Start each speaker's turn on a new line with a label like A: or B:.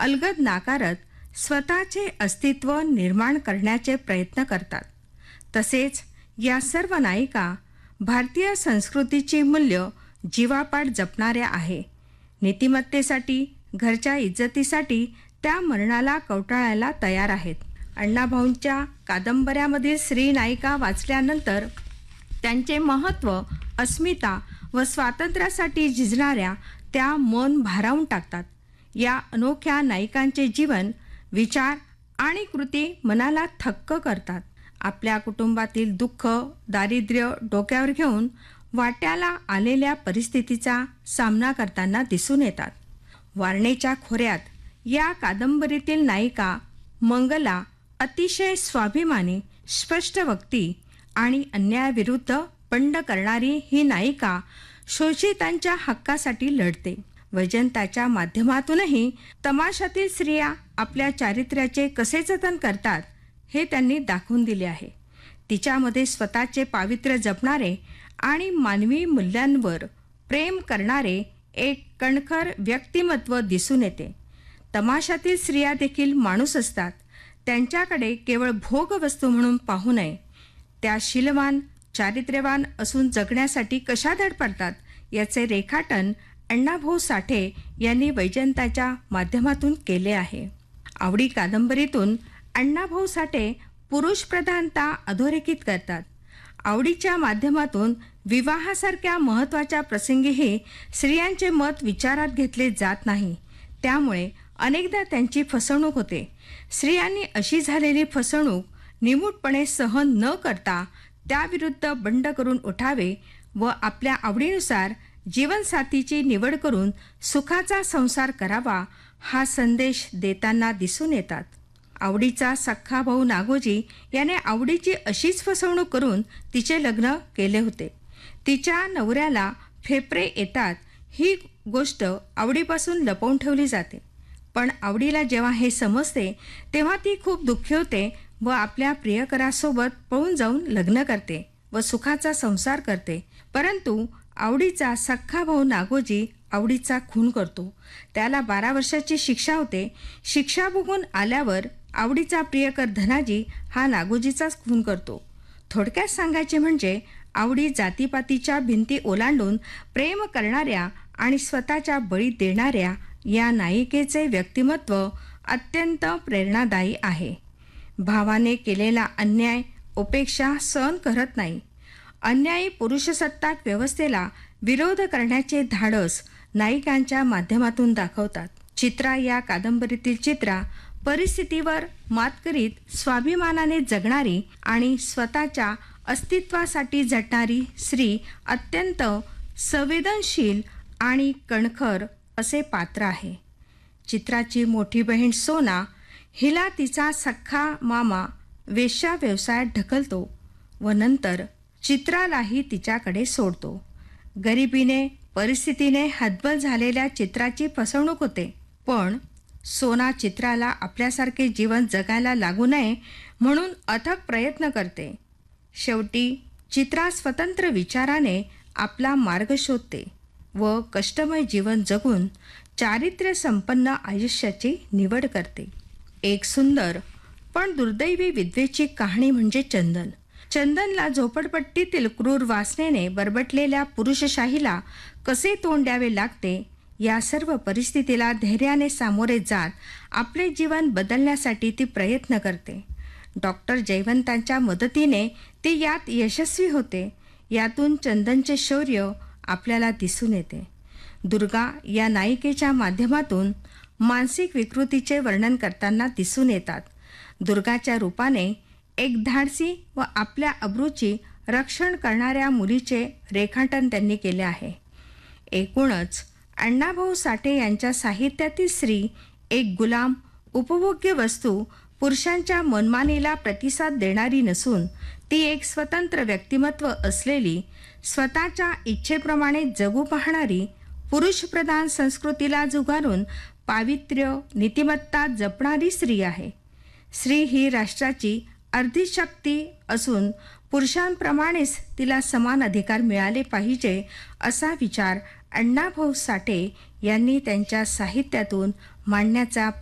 A: अलगद नाकारत स्वतःचे अस्तित्व निर्माण करण्याचे प्रयत्न करतात. तसेच या सर्व नायिका भारतीय संस्कृतीची मूल्य जीवापाड जपणाऱ्या आहे. नीतिमत्तेसाठी, घरच्या इज्जतीसाठी त्या मरणाला कवटाळायला तयार आहेत. अण्णाभाऊंच्या कादंबऱ्यामधील स्त्री नायिका वाचल्यानंतर त्यांचे महत्त्व, अस्मिता व स्वातंत्र्यासाठी झिजणाऱ्या त्या मन भारावून टाकतात. या अनोख्या नायिकांचे जीवन, विचार आणि कृती मनाला थक्क करतात. आपल्या कुटुंबातील दुःख, दारिद्र्य डोक्यावर घेऊन वाट्याला आलेल्या परिस्थितीचा सामना करताना दिसून येतात. वारणेच्या खोऱ्यात या कादंबरीतील नायिका मंगला अतिशय स्वाभिमानी, स्पष्टवक्ती आणि अन्यायाविरुद्ध बंड करणारी ही नायिका शोषितांच्या हक्कासाठी लढते. वैजंताच्या माध्यमातूनही तमाशातील स्त्रिया आपल्या चारित्र्याचे कसे जतन करतात हे त्यांनी दाखवून दिले आहे. तिच्यामध्ये स्वतःचे पावित्र्य जपणारे आणि मानवी मूल्यांवर प्रेम करणारे एक कणखर व्यक्तिमत्व दिसून येते. तमाशातील स्त्रिया देखील माणूस असतात. त्यांच्याकडे केवळ भोगवस्तू म्हणून पाहू नये. त्या शीलवान, चारित्र्यवान असून जगण्यासाठी कशा धडपडतात याचे रेखाटन अण्णाभाऊ साठे यांनी वैजंताच्या माध्यमातून केले आहे. आवडी कादंबरीतून अण्णाभाऊ साठे पुरुषप्रधानता अधोरेखित करतात. आवडीच्या माध्यमातून विवाहासारख्या महत्त्वाच्या प्रसंगीही स्त्रियांचे मत विचारात घेतले जात नाही. त्यामुळे अनेकदा त्यांची फसवणूक होते. स्त्रियांनी अशी झालेली फसवणूक निमूटपणे सहन न करता त्याविरुद्ध बंड करून उठावे व आपल्या आवडीनुसार जीवनसाथीची निवड करून सुखाचा संसार करावा, हा संदेश देताना दिसून येतात. आवडीचा सख्खा भाऊ नागोजी याने आवडीची अशीच फसवणूक करून तिचे लग्न केले होते. तिच्या नवऱ्याला फेफरे येतात ही गोष्ट आवडीपासून लपवून ठेवली जाते. पण आवडीला जेव्हा हे समजते तेव्हा ती खूप दुःखी होते व आपल्या प्रियकरासोबत पळून जाऊन लग्न करते व सुखाचा संसार करते. परंतु आवडीचा सख्खा भाऊ नागोजी आवडीचा खून करतो. त्याला 12 वर्षाची शिक्षा होते. शिक्षा भोगून आल्यावर आवडीचा प्रियकर धनाजी हा नागोजीचाच खून करतो. थोडक्यात सांगायचे म्हणजे आवडी जातीपातीच्या भिंती ओलांडून प्रेम करणाऱ्या आणि स्वतःच्या बळी देणाऱ्या या नायिकेचे व्यक्तिमत्व अत्यंत प्रेरणादायी आहे. भावाने केलेला अन्याय, उपेक्षा सहन करत नाही. अन्यायी पुरुषसत्ताक व्यवस्थेला विरोध करण्याचे धाडस नायिकांच्या माध्यमातून दाखवतात. चित्रा या कादंबरीतील चित्रा परिस्थितीवर मात करीत स्वाभिमानाने जगणारी आणि स्वतःच्या अस्तित्वासाठी झटणारी स्त्री अत्यंत संवेदनशील आणि कणखर असे पात्र आहे. चित्राची मोठी बहीण सोना हिला तिचा सख्खा मामा वेश्या व्यवसायात ढकलतो व नंतर चित्रालाही तिच्याकडे सोडतो. गरिबीने, परिस्थितीने हतबल झालेल्या चित्राची फसवणूक होते. पण सोना चित्राला आपल्यासारखे जीवन जगायला लागू नये म्हणून अथक प्रयत्न करते. शेवटी चित्रा स्वतंत्र विचाराने आपला मार्ग शोधते व कष्टमय जीवन जगून चारित्र्य संपन्न आयुष्याची निवड करते. एक सुंदर पण दुर्दैवी विधवेची कहाणी म्हणजे चंदन. चंदनला झोपडपट्टीतील क्रूर वासनेने बरबटलेल्या पुरुषशाहीला कसे तोंड द्यावे लागते या सर्व परिस्थितीला धैर्याने सामोरे जात आपले जीवन बदलण्यासाठी ती प्रयत्न करते. डॉक्टर जयवंतांच्या मदतीने ती यात यशस्वी होते. यातून चंदनचे शौर्य आपल्याला दिसून येते. दुर्गा या नायिकेच्या माध्यमातून मानसिक विकृतीचे वर्णन करताना दिसून येतात. दुर्गाच्या रूपाने एक धाडसी व आपल्या अब्रूची रक्षण करणाऱ्या मुलीचे रेखाटन त्यांनी केले आहे. एकूणच अण्णाभाऊ साठे यांच्या साहित्यातील स्त्री एक गुलाम, उपभोग्य वस्तू, पुरुषांच्या मनमानीला प्रतिसाद देणारी नसून ती एक स्वतंत्र व्यक्तिमत्व असलेली, स्वतःच्या इच्छेप्रमाणे जगू पाहणारी, पुरुषप्रधान संस्कृतीला झुगारून पावित्र्य, नीतिमत्ता जपणारी स्त्री आहे. स्त्री ही राष्ट्राची अर्धी शक्ती असून पुरुषांप्रमाणेच तिला समान अधिकार मिळाले पाहिजे असा विचार अण्णाभाऊ साठे यांनी त्यांच्या साहित्यातून मांडण्याचा